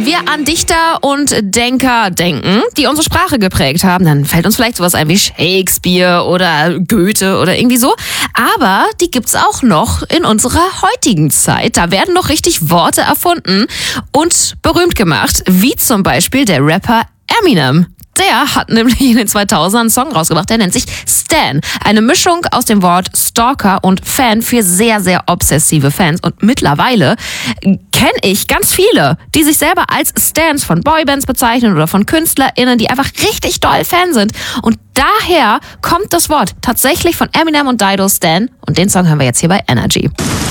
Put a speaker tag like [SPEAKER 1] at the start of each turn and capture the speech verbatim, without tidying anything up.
[SPEAKER 1] wir an Dichter und Denker denken, die unsere Sprache geprägt haben, dann fällt uns vielleicht sowas ein wie Shakespeare oder Goethe oder irgendwie so. Aber die gibt's auch noch in unserer heutigen Zeit. Da werden noch richtig Worte erfunden und berühmt gemacht, wie zum Beispiel der Rapper Eminem. Der hat nämlich in den zweitausendern einen Song rausgebracht, der nennt sich Stan. Eine Mischung aus dem Wort Stalker und Fan für sehr, sehr obsessive Fans. Und mittlerweile kenne ich ganz viele, die sich selber als Stans von Boybands bezeichnen oder von KünstlerInnen, die einfach richtig doll Fan sind. Und daher kommt das Wort tatsächlich von Eminem und Dido, Stan. Und den Song hören wir jetzt hier bei Energy.